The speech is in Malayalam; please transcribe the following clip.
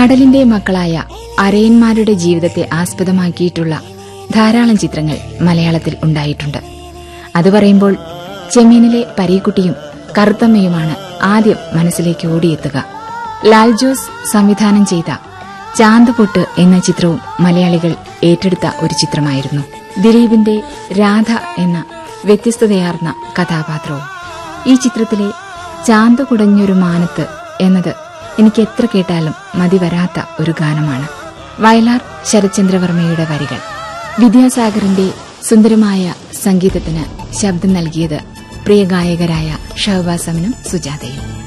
കടലിന്റെ മക്കളായ അരയന്മാരുടെ ജീവിതത്തെ ആസ്പദമാക്കിയിട്ടുള്ള ധാരാളം ചിത്രങ്ങൾ മലയാളത്തിൽ ഉണ്ടായിട്ടുണ്ട്. അത് പറയുമ്പോൾ ചെമ്മീനിലെ പരീക്കുട്ടിയും കറുത്തമ്മയുമാണ് ആദ്യം മനസ്സിലേക്ക് ഓടിയെത്തുക. ലാൽ ജോസ് സംവിധാനം ചെയ്ത ചാന്തുപൊട്ട് എന്ന ചിത്രവും മലയാളികൾ ഏറ്റെടുത്ത ഒരു ചിത്രമായിരുന്നു. ദിലീപിന്റെ രാധ എന്ന വ്യത്യസ്തതയാർന്ന കഥാപാത്രവും. ഈ ചിത്രത്തിലെ ചാന്ത് കുടഞ്ഞൊരു മാനത്ത് എന്നത് എനിക്ക് എത്ര കേട്ടാലും മതി വരാത്ത ഒരു ഗാനമാണ്. വയലാർ ശരത്ചന്ദ്രവർമ്മയുടെ വരികൾ. വിദ്യാസാഗറിന്റെ സുന്ദരമായ സംഗീതത്തിന് ശബ്ദം നൽകിയത് പ്രിയ ഗായകരായ ഷഹബാസ് അമനും സുജാതയും.